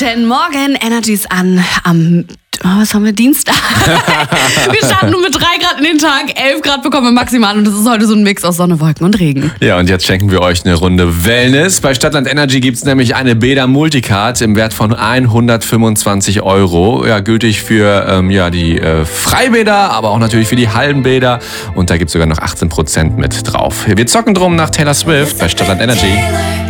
Guten Morgen, Energies an am was haben wir, Dienstag? Wir starten nur mit 3 Grad in den Tag, 11 Grad bekommen wir maximal und das ist heute so ein Mix aus Sonne, Wolken und Regen. Ja, und jetzt schenken wir euch eine Runde Wellness. Bei Stadtland Energy gibt's nämlich eine Beda Multicard im Wert von 125 €. Ja, gültig für die Freibäder, aber auch natürlich für die Hallenbäder. Und da gibt's sogar noch 18% mit drauf. Wir zocken drum nach Taylor Swift bei Stadtland Energy.